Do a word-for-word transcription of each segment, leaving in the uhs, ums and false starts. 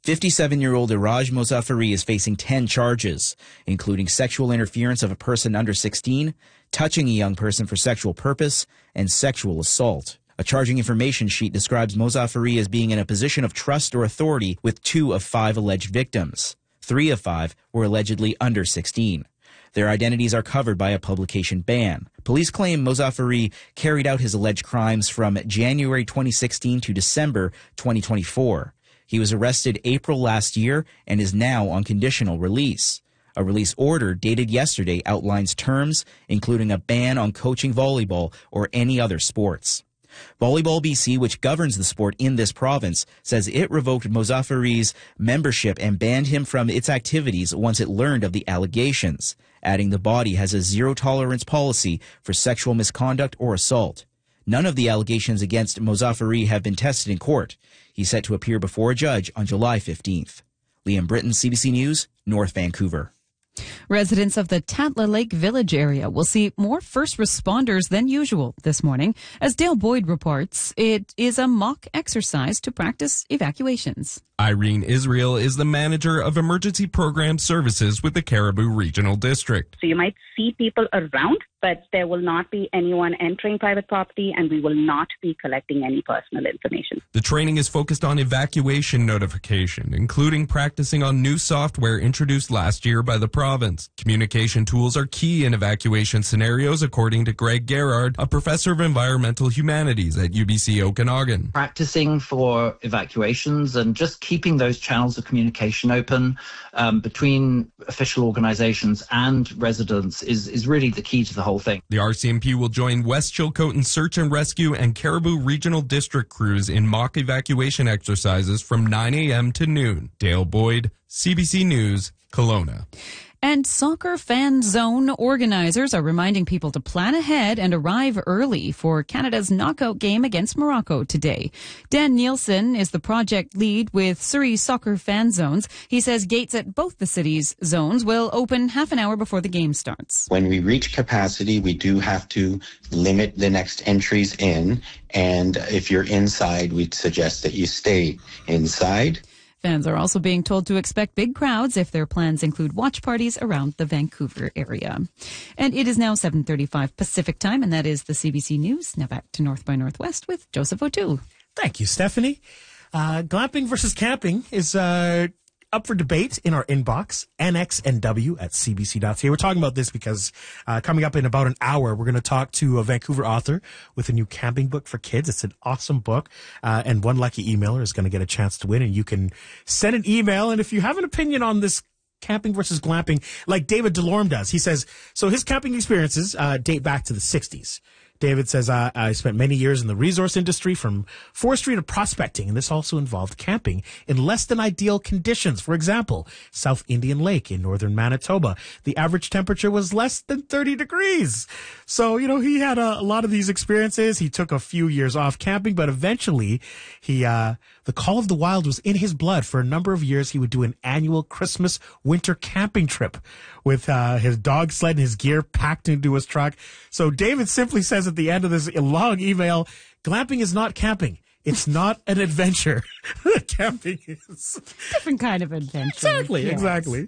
fifty-seven-year-old Iraj Mozaffari is facing ten charges, including sexual interference of a person under sixteen, touching a young person for sexual purpose, and sexual assault. A charging information sheet describes Mozaffari as being in a position of trust or authority with two of five alleged victims. Three of five were allegedly under sixteen. Their identities are covered by a publication ban. Police claim Mozaffari carried out his alleged crimes from January twenty sixteen to December twenty twenty-four. He was arrested April last year and is now on conditional release. A release order dated yesterday outlines terms, including a ban on coaching volleyball or any other sports. Volleyball B C, which governs the sport in this province, says it revoked Mozaffari's membership and banned him from its activities once it learned of the allegations, adding the body has a zero-tolerance policy for sexual misconduct or assault. None of the allegations against Mozaffari have been tested in court. He's set to appear before a judge on July fifteenth. Liam Britton, C B C News, North Vancouver. Residents of the Tatla Lake Village area will see more first responders than usual this morning. As Dale Boyd reports, it is a mock exercise to practice evacuations. Irene Israel is the manager of emergency program services with the Cariboo Regional District. So you might see people around, but there will not be anyone entering private property, and we will not be collecting any personal information. The training is focused on evacuation notification, including practicing on new software introduced last year by the province. Communication tools are key in evacuation scenarios, according to Greg Gerard, a professor of environmental humanities at U B C Okanagan. Practicing for evacuations and just keeping those channels of communication open um, between official organizations and residents is, is really the key to the whole thing. The R C M P will join West Chilcotin Search and Rescue and Cariboo Regional District crews in mock evacuation exercises from nine a.m. to noon. Dale Boyd, C B C News, Kelowna. And Soccer Fan Zone organizers are reminding people to plan ahead and arrive early for Canada's knockout game against Morocco today. Dan Nielsen is the project lead with Surrey Soccer Fan Zones. He says gates at both the city's zones will open half an hour before the game starts. When we reach capacity, we do have to limit the next entries in. And if you're inside, we'd suggest that you stay inside. Fans are also being told to expect big crowds if their plans include watch parties around the Vancouver area. And it is now seven thirty-five Pacific time, and that is the C B C News. Now back to North by Northwest with Joseph O'Toole. Thank you, Stephanie. Uh, glamping versus camping is uh, up for debate in our inbox, N X N W at c b c dot c a. We're talking about this because uh, coming up in about an hour, we're going to talk to a Vancouver author with a new camping book for kids. It's an awesome book, uh, and one lucky emailer is going to get a chance to win, and you can send an email, and if you have an opinion on this camping versus glamping, like David Delorme does, he says, so his camping experiences uh, date back to the sixties. David says, uh, I spent many years in the resource industry, from forestry to prospecting, and this also involved camping in less than ideal conditions. For example, South Indian Lake in northern Manitoba, the average temperature was less than thirty degrees. So, you know, he had a, a lot of these experiences. He took a few years off camping, but eventually he, uh, the call of the wild was in his blood. For a number of years, he would do an annual Christmas winter camping trip with uh, his dog sled and his gear packed into his truck. So David simply says at the end of this long email, glamping is not camping. It's not an adventure. Camping is different kind of adventure. Exactly, yes. exactly.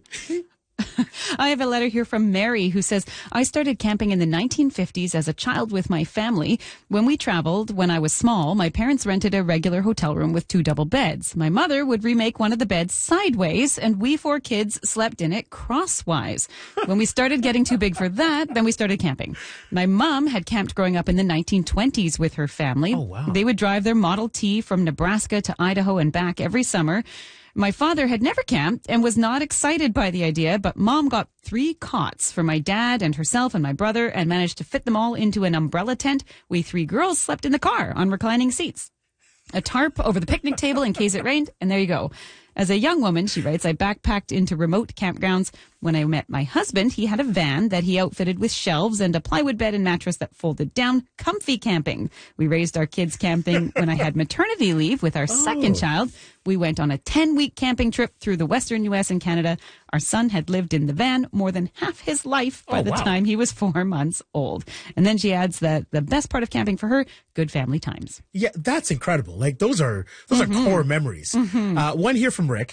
I have a letter here from Mary who says, I started camping in the nineteen fifties as a child with my family. When we traveled, when I was small, my parents rented a regular hotel room with two double beds. My mother would remake one of the beds sideways, and we four kids slept in it crosswise. When we started getting too big for that, then we started camping. My mom had camped growing up in the nineteen twenties with her family. Oh, wow. They would drive their Model T from Nebraska to Idaho and back every summer. My father had never camped and was not excited by the idea, but Mom got three cots for my dad and herself and my brother and managed to fit them all into an umbrella tent. We three girls slept in the car on reclining seats. A tarp over the picnic table in case it rained, and there you go. As a young woman, she writes, I backpacked into remote campgrounds. When I met my husband, he had a van that he outfitted with shelves and a plywood bed and mattress that folded down. Comfy camping. We raised our kids camping when I had maternity leave with our oh. second child. We went on a ten-week camping trip through the western U S and Canada. Our son had lived in the van more than half his life by oh, the wow. time he was four months old. And then she adds that the best part of camping for her, good family times. Yeah, that's incredible. Like, those are those mm-hmm. are core memories. Mm-hmm. Uh, one here from Rick.